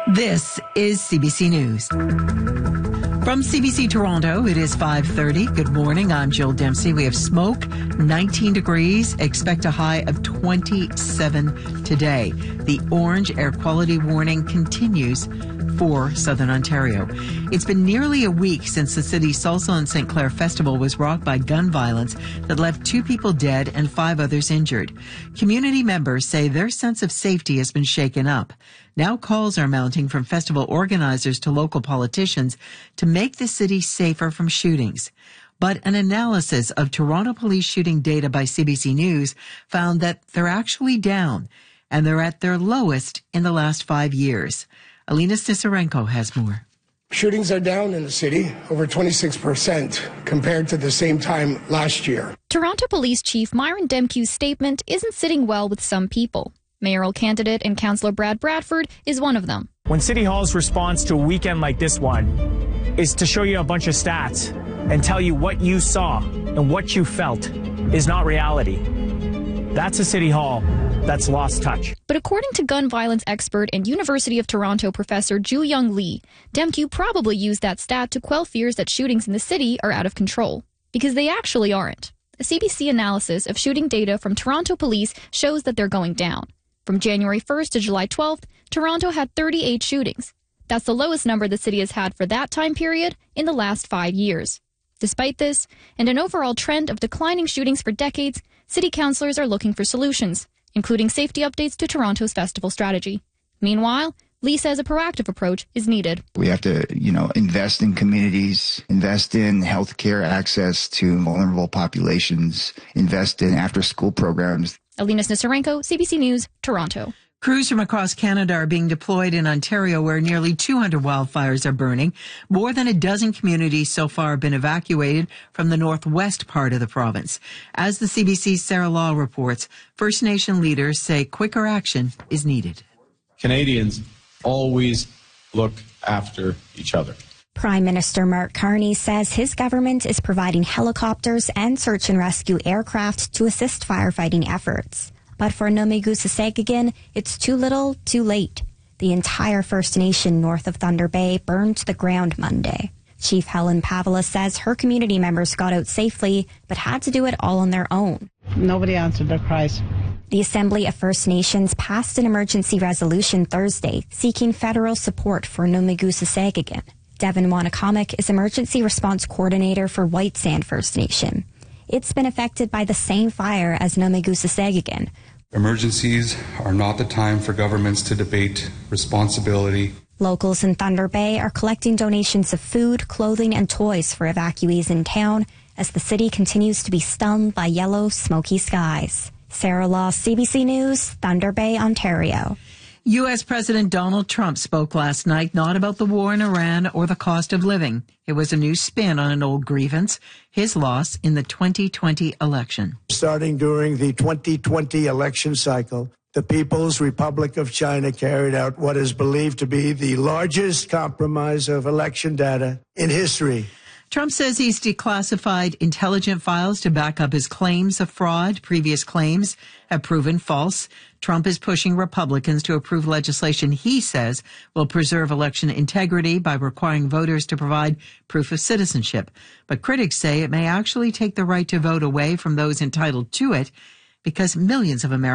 This is CBC News. From CBC Toronto, it is 5:30. Good morning. I'm Jill Dempsey. We have smoke, 19 degrees. Expect a high of 27 today. The orange air quality warning continues for Southern Ontario. It's been nearly a week since the city's Salsa and St. Clair Festival was rocked by gun violence that left 2 people dead and 5 others injured. Community members say their sense of safety has been shaken up. Now calls are mounting from festival organizers to local politicians to make the city safer from shootings. But an analysis of Toronto police shooting data by CBC News found that they're actually down, and they're at their lowest in the last 5 years. Alina Snisarenko has more. Shootings are down in the city, over 26% compared to the same time last year. Toronto Police Chief Myron Demkiw's statement isn't sitting well with some people. Mayoral candidate and Councillor Brad Bradford is one of them. When City Hall's response to a weekend like this one is to show you a bunch of stats and tell you what you saw and what you felt is not reality, that's a City Hall that's lost touch. But according to gun violence expert and University of Toronto professor Ju-Young Lee, Demkiw probably used that stat to quell fears that shootings in the city are out of control. Because they actually aren't. A CBC analysis of shooting data from Toronto police shows that they're going down. From January 1st to July 12th, Toronto had 38 shootings. That's the lowest number the city has had for that time period in the last 5 years. Despite this, and an overall trend of declining shootings for decades, city councillors are looking for solutions, including safety updates to Toronto's festival strategy. Meanwhile, Lee says a proactive approach is needed. We have to, invest in communities, invest in healthcare access to vulnerable populations, invest in after-school programs. Alina Snisarenko, CBC News, Toronto. Crews from across Canada are being deployed in Ontario, where nearly 200 wildfires are burning. More than a dozen communities so far have been evacuated from the northwest part of the province. As the CBC's Sarah Law reports, First Nation leaders say quicker action is needed. Canadians always look after each other. Prime Minister Mark Carney says his government is providing helicopters and search and rescue aircraft to assist firefighting efforts. But for Nomi-Guusasegigan, it's too little, too late. The entire First Nation north of Thunder Bay burned to the ground Monday. Chief Helen Pavela says her community members got out safely, but had to do it all on their own. Nobody answered their cries. The Assembly of First Nations passed an emergency resolution Thursday seeking federal support for Nomi-Guusasegigan. Devin Wanakamek is Emergency Response Coordinator for White Sand First Nation. It's been affected by the same fire as Nomi-Guusasegigan. Emergencies are not the time for governments to debate responsibility. Locals in Thunder Bay are collecting donations of food, clothing, and toys for evacuees in town as the city continues to be stunned by yellow, smoky skies. Sarah Law, CBC News, Thunder Bay, Ontario. U.S. President Donald Trump spoke last night not about the war in Iran or the cost of living. It was a new spin on an old grievance, his loss in the 2020 election. Starting during the 2020 election cycle, the People's Republic of China carried out what is believed to be the largest compromise of election data in history. Trump says he's declassified intelligence files to back up his claims of fraud. Previous claims have proven false. Trump is pushing Republicans to approve legislation he says will preserve election integrity by requiring voters to provide proof of citizenship. But critics say it may actually take the right to vote away from those entitled to it because millions of Americans